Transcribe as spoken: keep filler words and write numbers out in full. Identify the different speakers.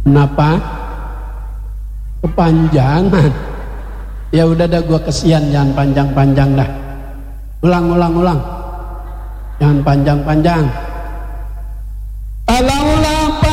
Speaker 1: Kenapa? Kepanjangan. Ya udah dah, gua kesian, jangan panjang-panjang dah. Ulang, ulang, ulang. Jangan panjang-panjang.